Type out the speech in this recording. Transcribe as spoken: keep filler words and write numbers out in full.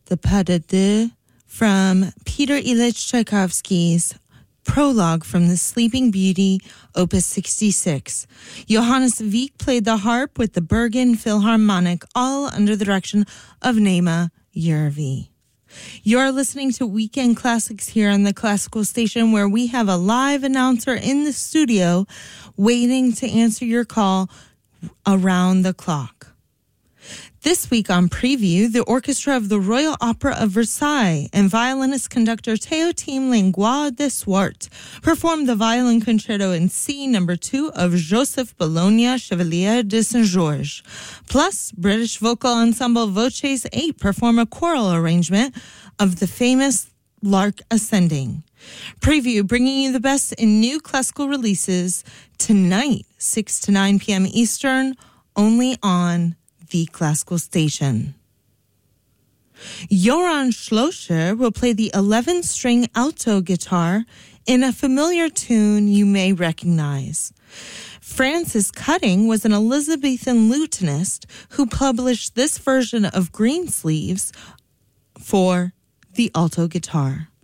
the Pas de Deux from Peter Ilyich Tchaikovsky's Prologue from the Sleeping Beauty, Opus sixty-six. Johannes Wieck played the harp with the Bergen Philharmonic, all under the direction of Nema Järvi. You're listening to Weekend Classics here on the Classical Station, where we have a live announcer in the studio waiting to answer your call around the clock. This week on Preview, the orchestra of the Royal Opera of Versailles and violinist conductor Théotime Langlois de Swart performed the violin concerto in C number two of Joseph Bologna, Chevalier de Saint-Georges. Plus, British vocal ensemble Voces eight perform a choral arrangement of the famous Lark Ascending. Preview, bringing you the best in new classical releases tonight, six to nine p.m. Eastern, only on the Classical Station. Johann Schlosser will play the eleven-string alto guitar in a familiar tune you may recognize. Francis Cutting was an Elizabethan lutenist who published this version of Greensleeves for the alto guitar.